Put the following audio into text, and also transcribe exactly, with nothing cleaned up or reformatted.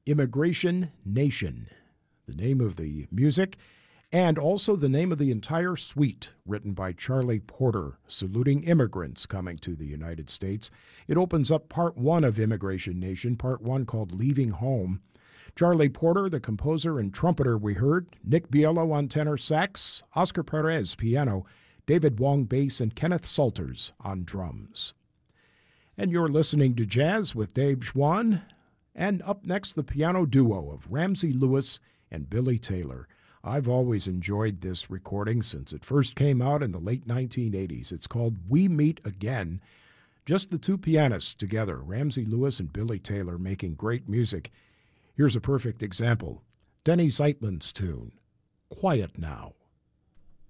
Immigration Nation, the name of the music, and also the name of the entire suite, written by Charlie Porter, saluting immigrants coming to the United States. It opens up part one of Immigration Nation, part one called Leaving Home. Charlie Porter, the composer and trumpeter we heard, Nick Bielo on tenor sax, Oscar Perez piano, David Wong bass, and Kenneth Salters on drums. And you're listening to Jazz with Dave Schwann, and up next the piano duo of Ramsey Lewis and Billy Taylor. I've always enjoyed this recording since it first came out in the late nineteen eighties. It's called We Meet Again. Just the two pianists together, Ramsey Lewis and Billy Taylor, making great music. Here's a perfect example. Denny Zeitlin's tune, Quiet Now.